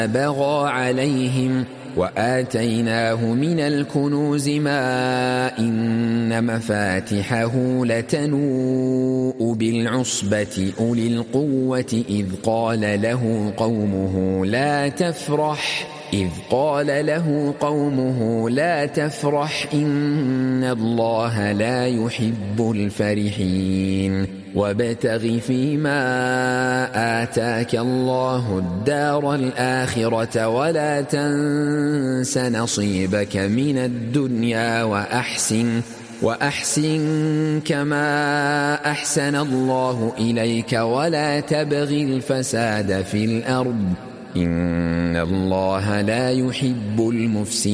بغى عليهم وآتيناه من الكنوز ما إن مفاتحه لتنوء بالعصبة أولي القوة إذ قال له قومه لا تفرح إن الله لا يحب الفرحين وابتغ فيما آتاك الله الدار الآخرة ولا تنس نصيبك من الدنيا وأحسن كما أحسن الله إليك ولا تبغ الفساد في الأرض إن الله لا يحب المفسدين.